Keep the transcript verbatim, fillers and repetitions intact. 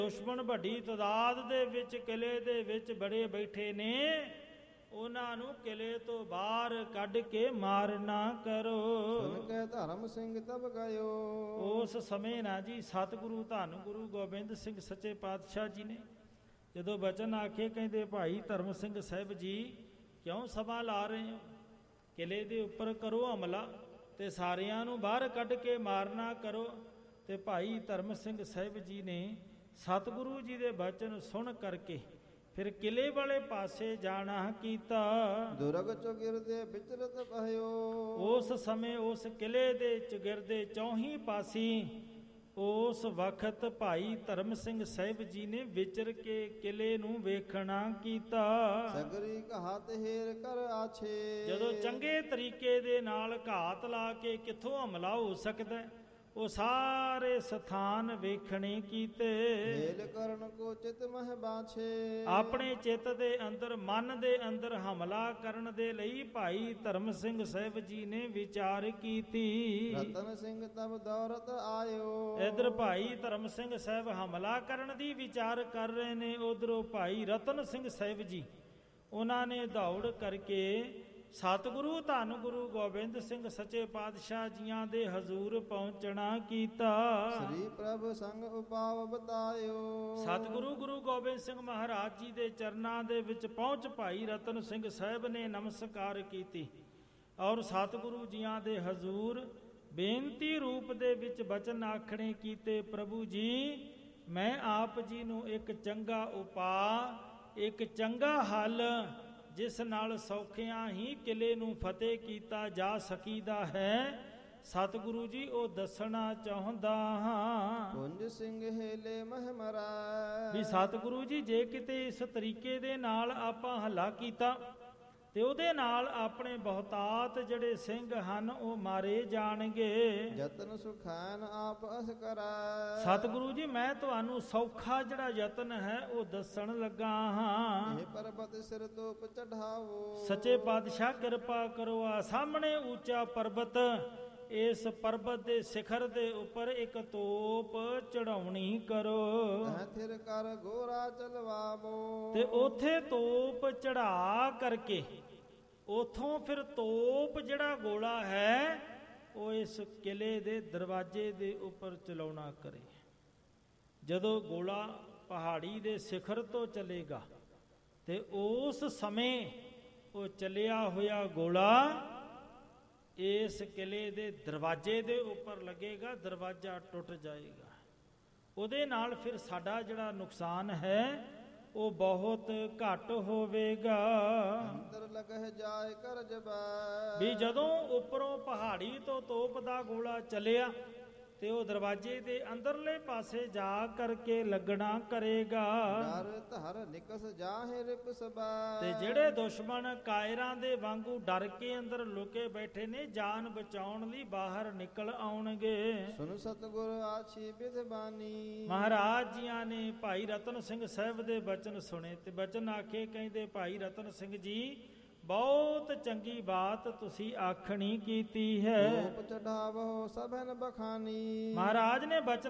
ਦੁਸ਼ਮਣ ਵੱਡੀ ਤਦਾਦ ਦੇ ਵਿੱਚ ਕਿਲੇ ਦੇ ਵਿੱਚ ਬੜੇ ਬੈਠੇ ਨੇ, ਉਹਨਾਂ ਨੂੰ ਕਿਲੇ ਤੋਂ ਬਾਹਰ ਕੱਢ ਕੇ ਮਾਰ ਨਾ ਕਰੋ। ਸੁਨ ਕੇ ਧਰਮ ਸਿੰਘ ਤਬ ਗਇਓ। ਉਸ ਸਮੇਂ ਨਾ ਜੀ ਸਤਿਗੁਰੂ ਧੰਨ ਗੁਰੂ ਗੋਬਿੰਦ ਸਿੰਘ ਸੱਚੇ ਪਾਤਸ਼ਾਹ ਜੀ ਨੇ ਜਦੋਂ ਬਚਨ ਆਖੇ, ਕਹਿੰਦੇ ਭਾਈ ਧਰਮ ਸਿੰਘ ਸਾਹਿਬ ਜੀ ਕਿਉਂ ਸਮਾਂ ਲਾ ਰਹੇ ਹੋ, ਕਿਲੇ ਦੇ ਉੱਪਰ ਕਰੋ ਹਮਲਾ ਤੇ ਸਾਰਿਆਂ ਨੂੰ ਬਾਹਰ ਕੱਢ ਕੇ ਮਾਰਨਾ ਕਰੋ। ਤੇ ਭਾਈ ਧਰਮ ਸਿੰਘ ਸਾਹਿਬ ਜੀ ਨੇ ਸਤਿਗੁਰੂ ਜੀ ਦੇ ਬਚਨ ਸੁਣ ਕਰਕੇ ਫਿਰ ਕਿਲੇ ਵਾਲੇ ਪਾਸੇ ਜਾਣਾ ਕੀਤਾ। ਦੁਰਗ ਚੌਗਿਰਦੇ ਵਿਚਰਤ ਕਹਿਓ। ਉਸ ਸਮੇਂ ਉਸ ਕਿਲੇ ਦੇ ਚੌਗਿਰਦੇ ਚੌਹੀਂ ਪਾਸੀ ਉਸ ਵਕਤ ਭਾਈ ਧਰਮ ਸਿੰਘ ਸਾਹਿਬ ਜੀ ਨੇ ਵਿਚਰ ਕੇ ਕਿਲੇ ਨੂੰ ਵੇਖਣਾ ਕੀਤਾ। ਸਗਰੀ ਘਾਤ ਹੇਰ ਕਰ ਆਛੇ। ਜਦੋਂ ਚੰਗੇ ਤਰੀਕੇ ਦੇ ਨਾਲ ਘਾਤ ਲਾ ਕੇ ਕਿੱਥੋਂ ਹਮਲਾ ਹੋ ਸਕਦਾ, ਉਹ ਸਾਰੇ ਸਥਾਨ ਵੇਖਣੇ ਕੀਤੇ। ਹੇਲ ਕਰਨ ਕੋ ਚਿਤ ਮਹਿ ਬਾਛੇ। ਆਪਣੇ ਚਿੱਤ ਦੇ ਅੰਦਰ, ਮਨ ਦੇ ਅੰਦਰ ਹਮਲਾ ਕਰਨ ਦੇ ਲਈ ਭਾਈ ਧਰਮ ਸਿੰਘ ਸਾਹਿਬ ਜੀ ਨੇ ਵਿਚਾਰ ਕੀਤੀ। ਰਤਨ ਸਿੰਘ ਤਬ ਦੌਰਤ ਆਇਓ। ਇਧਰ ਭਾਈ ਧਰਮ ਸਿੰਘ ਸਾਹਿਬ ਹਮਲਾ ਕਰਨ ਦੀ ਵਿਚਾਰ ਕਰ ਰਹੇ ਨੇ, ਉਧਰੋਂ ਭਾਈ ਰਤਨ ਸਿੰਘ ਸਾਹਿਬ ਜੀ ਉਹਨਾਂ ਨੇ ਦੌੜ ਕਰਕੇ ਸਤਿਗੁਰੂ ਧੰਨ ਗੁਰੂ ਗੋਬਿੰਦ ਸਿੰਘ ਸੱਚੇ ਪਾਤਸ਼ਾਹ ਜੀਆਂ ਦੇ ਹਜ਼ੂਰ ਪਹੁੰਚਣਾ ਕੀਤਾ। ਸ੍ਰੀ ਪ੍ਰਭ ਸੰਗ ਉਪਾਵ ਬਤਾਇਓ। ਸਤਿਗੁਰੂ ਗੁਰੂ ਗੋਬਿੰਦ ਸਿੰਘ ਮਹਾਰਾਜ ਜੀ ਦੇ ਚਰਨਾਂ ਦੇ ਵਿੱਚ ਪਹੁੰਚ ਭਾਈ ਰਤਨ ਸਿੰਘ ਸਾਹਿਬ ਨੇ ਨਮਸਕਾਰ ਕੀਤੀ ਔਰ ਸਤਿਗੁਰੂ ਜੀਆਂ ਦੇ ਹਜ਼ੂਰ ਬੇਨਤੀ ਰੂਪ ਦੇ ਵਿੱਚ ਬਚਨ ਆਖਣੇ ਕੀਤੇ। ਪ੍ਰਭੂ ਜੀ, ਮੈਂ ਆਪ ਜੀ ਨੂੰ ਇੱਕ ਚੰਗਾ ਉਪਾਅ, ਇੱਕ ਚੰਗਾ ਹੱਲ ਜਿਸ ਨਾਲ ਸੌਖਿਆਂ ਹੀ ਕਿਲੇ ਨੂੰ ਫਤਿਹ ਕੀਤਾ ਜਾ ਸਕੀਦਾ ਹੈ, ਸਤਿਗੁਰੂ ਜੀ ਉਹ ਦੱਸਣਾ ਚਾਹੁੰਦਾ ਹਾਂ। ਪੁੰਜ ਸਿੰਘ ਹੇਲੇ ਮਹਿ ਮਰੈ। ਵੀ ਸਤਿਗੁਰੂ ਜੀ, ਜੇ ਕਿਤੇ ਇਸ ਤਰੀਕੇ ਦੇ ਨਾਲ ਆਪਾਂ ਹੱਲਾ ਕੀਤਾ ਤੇ ਉਹਦੇ ਨਾਲ ਆਪਣੇ ਬਹੁਤਾਤ ਜਿਹੜੇ ਸਿੰਘ ਹਨ ਉਹ ਮਾਰੇ ਜਾਣਗੇ। ਯਤਨ ਸੁਖਾਨ ਆਪ ਅਸ ਕਰੈ। ਸਤਿਗੁਰੂ ਜੀ, ਮੈਂ ਤੁਹਾਨੂੰ ਸੌਖਾ ਜਿਹੜਾ ਯਤਨ ਹੈ ਉਹ ਦੱਸਣ ਲੱਗਾ ਹਾਂ। ਇਹ ਪਰਬਤ ਸਿਰ ਤੋਂ ਚੜਾਵੋ। ਸੱਚੇ ਪਾਤਸ਼ਾਹ ਕਿਰਪਾ ਕਰੋ, ਆ ਸਾਹਮਣੇ ਉੱਚਾ ਪਰਬਤ, ਇਸ ਪਰਬਤ ਦੇ ਸਿਖਰ ਦੇ ਉੱਪਰ ਇੱਕ ਤੋਪ ਚੜਾਉਣੀ ਕਰੋ ਥਿਰ ਕਰ ਗੋਰਾ ਚਲਵਾਵੋ। ਤੇ ਉਥੇ ਤੋਪ ਚੜਾ ਕਰਕੇ ਉਥੋਂ ਫਿਰ ਤੋਪ ਜਿਹੜਾ ਗੋਲਾ ਹੈ ਉਹ ਇਸ ਕਿਲੇ ਦੇ ਦਰਵਾਜ਼ੇ ਦੇ ਉੱਪਰ ਚਲਾਉਣਾ ਕਰੇ। ਜਦੋਂ ਗੋਲਾ ਪਹਾੜੀ ਦੇ ਸਿਖਰ ਤੋਂ ਚੱਲੇਗਾ ਤੇ ਉਸ ਸਮੇਂ ਉਹ ਚੱਲਿਆ ਹੋਇਆ ਗੋਲਾ ਇਸ ਕਿਲੇ ਦੇ ਦਰਵਾਜ਼ੇ ਦੇ ਉੱਪਰ ਲੱਗੇਗਾ, ਦਰਵਾਜ਼ਾ ਟੁੱਟ ਜਾਏਗਾ। ਉਹਦੇ ਨਾਲ ਫਿਰ ਸਾਡਾ ਜਿਹੜਾ ਨੁਕਸਾਨ ਹੈ ਉਹ ਬਹੁਤ ਘੱਟ ਹੋਵੇਗਾ। ਅੰਦਰ ਲਗਹਿ ਜਾਏ ਕਰ ਜਬੈ। ਵੀ ਜਦੋਂ ਉੱਪਰੋਂ ਪਹਾੜੀ ਤੋਂ ਤੋਪ ਦਾ ਗੋਲਾ ਚੱਲਿਆ ਤੇ ਉਹ ਦਰਵਾਜ਼ੇ ਦੇ ਅੰਦਰਲੇ ਪਾਸੇ ਜਾ ਕਰਕੇ ਲੱਗਣਾ ਕਰੇਗਾ। ਡਰ ਧਰ ਨਿਕਸ ਜਾਹੇ ਰਿਪ ਸਬੈ। ਤੇ ਜਿਹੜੇ ਦੁਸ਼ਮਣ ਕਾਇਰਾਂ ਦੇ ਵਾਂਗੂ ਡਰ ਕੇ ਅੰਦਰ ਲੁਕੇ ਬੈਠੇ ਨੇ, ਜਾਨ ਬਚਾਉਣ ਲਈ ਬਾਹਰ ਨਿਕਲ ਆਉਣਗੇ। ਸੁਨ ਸਤਿਗੁਰ ਆਛੀ ਬਿਦਬਾਨੀ। ਮਹਾਰਾਜ ਜੀਆਂ ਨੇ ਭਾਈ ਰਤਨ ਸਿੰਘ ਸਾਹਿਬ ਦੇ ਬਚਨ ਸੁਣੇ ਤੇ ਬਚਨ ਆਖੇ, ਕਹਿੰਦੇ ਭਾਈ ਰਤਨ ਸਿੰਘ ਜੀ, ਬਹੁਤ ਚੰਗੀ ਬਾਤ ਤੁਸੀਂ ਆਖਣੀ ਕੀਤੀ ਹੈ। ਤੋਪ ਚੜਾਵੋ ਸਭਨ ਬਖਾਨੀ। ਮਹਾਰਾਜ ਨੇ ਬਚਨ